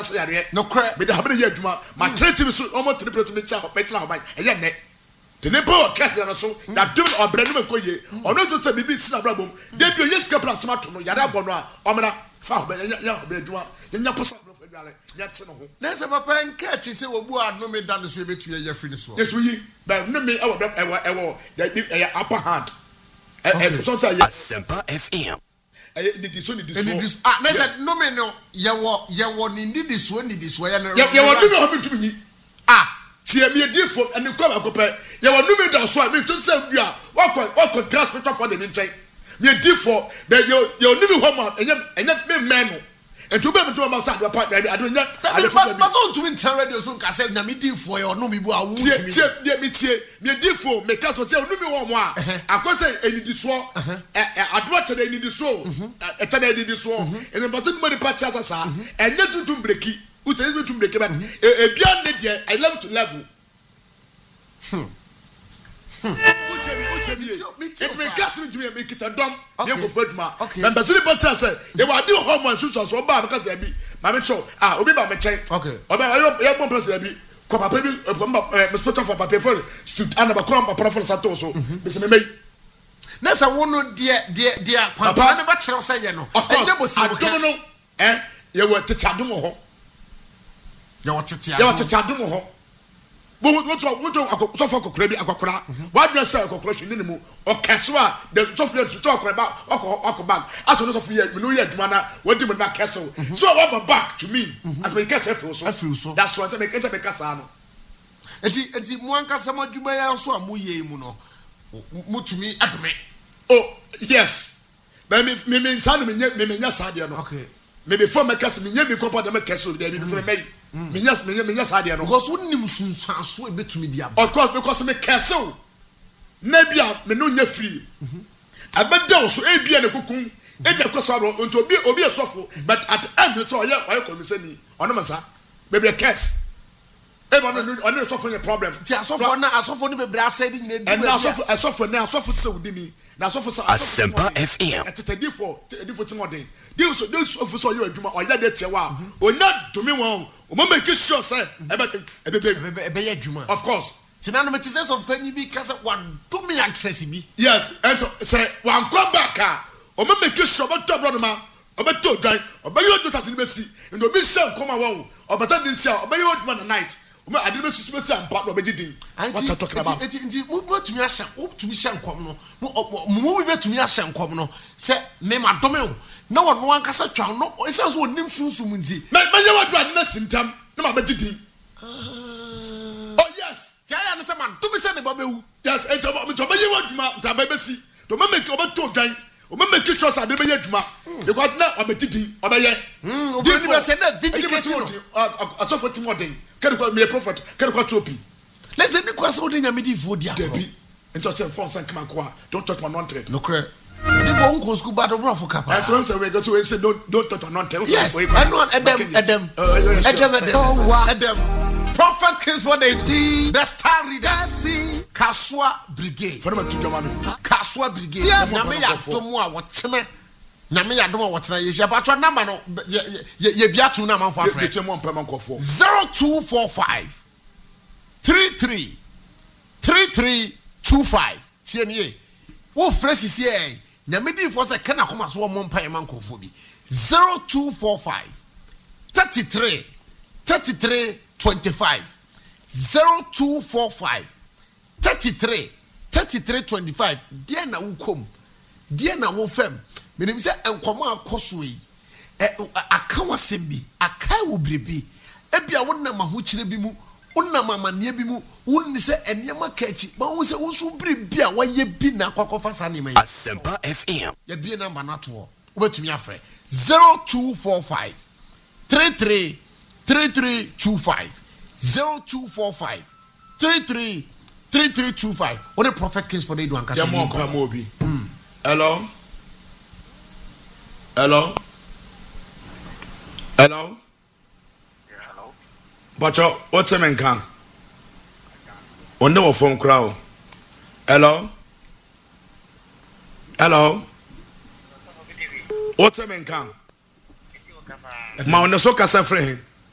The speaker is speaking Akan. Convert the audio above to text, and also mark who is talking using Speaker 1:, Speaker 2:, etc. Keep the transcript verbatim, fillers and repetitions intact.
Speaker 1: say yare
Speaker 2: no cra
Speaker 1: me da habe ye adwuma ma treat me so almost three percent me tira me tira ho ban eye ne the neighbor cat na so that do obra no makoye ono to say bibi sina bra bom de bi yes ka pra sma to no yare abo no a omra fa ho ban ya ya adwuma nya posa no fa dwale nya te no ho
Speaker 2: na se papa nka chi se obu ado me da so ebetu ye free ni so
Speaker 1: yetu yi ba no me e wo e wo e wo the upper hand eh sometimes
Speaker 3: Asempa F M
Speaker 1: eh ni di so ni di so
Speaker 2: ah na se no me no ye wo ye wo ni di so ni di so ye no
Speaker 1: ye wo no ho bitu ni
Speaker 2: ah
Speaker 1: tie me di fo ene kwa ba kope ye wo no me da so a me to say bia wakọ wakọ grass picture for the nchen me di fo be ye ye no me ho ma enye enye me men no entu be me to ma sa do pa I don't nya
Speaker 2: ale fo but on to me tell radio so ka say na me di fo ye no me bu awu
Speaker 1: tie tie me me tie me di fo me ka so say no me wo mo a akose eni di so eh ado che eni di so e che eni di so eni but me di party asasa enye tuntum breki uta is tuntum breki but e bia ne de I love to level hmm uta mi uta mi it me gas me to me make it a dom me go for aduma na basili party say ye wa di hormone so so ba because there be ma me cho ah obi ba me chen
Speaker 2: okay
Speaker 1: oba ye bon president bi ko papa bi me sponsor for papa for student and ba ko papa for sato so be se me me
Speaker 2: na sa wono de de de kwanta ne ba kire say ye no enye bo si
Speaker 1: adom no eh ye wa tete adom ho
Speaker 2: ye wa tete
Speaker 1: ye wa tete adom ho bo wo to wo to so for kokora bi akokora wa dress akokora hwe ni mu o keso a the software to talk about akọ bag aso no software me no ye aduma na wadi me na keso so wa back to me as me keso afro so
Speaker 2: afro so
Speaker 1: that's what me kenta me kasa no
Speaker 2: enti enti mo ankasa ma dwuma ya so amu ye mu no mutumi adome
Speaker 1: oh yes but me me me sanu me me me nya sade no
Speaker 2: okay
Speaker 1: me before me kasa me nya me kopa de me keso de bi me me me nya me nya me nya sade no
Speaker 2: because wonnim sunsanso e betumi dia
Speaker 1: of course because me keso na bia me no nya free abeda so e bia ne kokun e bia koso aro nto obi obi esofo but at the end so oya oya komisani ono masa me be kes e ba no ono esofo ne problem
Speaker 2: ti asofo na asofo ne bebre asedi ne di
Speaker 1: and asofo asofo na asofo se udimi na asofo sa
Speaker 3: Asempa F M
Speaker 1: etedi for edifo ti modern dey so dey so so oya adwuma oya de tie wa onya dumi won o mo make sure say e be e be
Speaker 2: e be ye adwuma
Speaker 1: of course
Speaker 2: tinano me tese of panyi bi kasa wa dumi actress bi
Speaker 1: yes and say wan come back ah o mo make sure but to brother ma o be to dan o be you do that ni be si and o be sell come awon o be that this year o be you do na night o me ade be su be si ampa no be didin what you talking about
Speaker 2: enti enti mo betumi ahya o betumi hya nkom no mo bi betumi ahya nkom no say me ma dome o na wo no ankasa twa no e say so onim sunsum nti
Speaker 1: me me ye wa do ade na sintam na ma be didin oh yes
Speaker 2: ti aya no say ma dome say ne ba bewu
Speaker 1: yes enti o me to be ye wa duma nta be be si to me make o be to dan o me make sure say de be ye duma because na o be didin o be ye
Speaker 2: mm o be ni be say na vindicate no
Speaker 1: asofo ti modern kere kwa me prophet kere kwa tropi
Speaker 2: let's say ni kwa so de nyame di fo dia
Speaker 1: debi into say phone san come kwa don't touch my non trade
Speaker 2: no cre ni fo nko school bad bro for kapa
Speaker 1: as one say we go so we say don't don't touch my non trade
Speaker 2: yes anyone edem edem edem edem prophet kings for the the star reader Kaswa brigade
Speaker 1: for them to jama me
Speaker 2: Kaswa brigade nyame ya domo a wo chene nyame ya domo wo chene ye hia patro number no ye bia tu na manfo afre
Speaker 1: ye temo on payment kofo
Speaker 2: zero two four five three three three three two five tie me wo fresi sie e nyame di fo se kana koma so wo monpan man kofo bi zero two four five thirty-three thirty-three twenty-five zero two four five thirty-three thirty-three twenty-five dia na wukom dia na wo fam menim se enkomo akoso yi e akawa sembi akai wo brebi ebia wonna mahokyire bi mu wonna mamane bi mu wonni se enema kachi ma wo se wo so brebi a waye bi na kwakofa sanema yi
Speaker 3: Asempa F M
Speaker 2: ya bi number na to obetumi afre zero two four five three three three three two five zero two four five three three three three two five what a prophet case for the do ankasa
Speaker 1: mo pa mo bi hello hello hello
Speaker 4: yeah hello
Speaker 1: but what's a man can on no phone crowd hello hello what's a man can ma on so kasa free